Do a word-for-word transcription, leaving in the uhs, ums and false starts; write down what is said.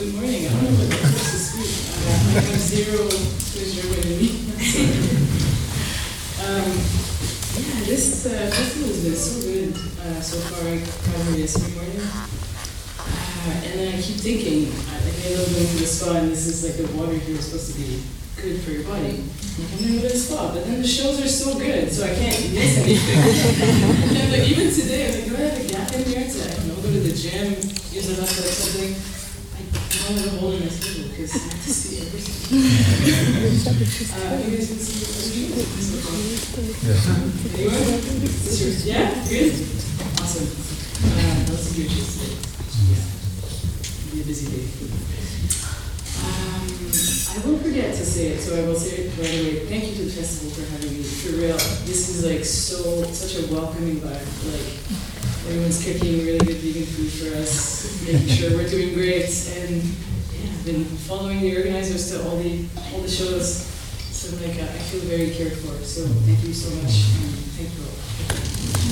good morning. I don't know what I'm supposed to speak. Uh, I have zero pleasure with me. um, yeah, this uh, festival has been so good uh, so far. I got here yesterday morning. Uh, and then I keep thinking, I, like, I love going to the spa, and this is like the water here is supposed to be good for your body. I'm going to go to the spa, but then the shows are so good, so I can't miss anything. And like, even today, I'm like, do I have a gap in here to, I don't know, go to the gym, use it up for something? I don't have a hole in my schedule because I have to see everything. uh, you guys can see what so far? Anyone? Is this yours? Yeah? Good? Awesome. Uh, let's see your cheese today. Yeah. It'll be a busy day. Um, I won't forget to say it, so I will say it right away. Thank you to the festival for having me. For real, this is like so such a welcoming vibe. Like everyone's cooking really good vegan food for us, making sure we're doing great. And yeah, I've been following the organizers to all the all the shows. So like uh, I feel very cared for. So thank you so much. And thank you.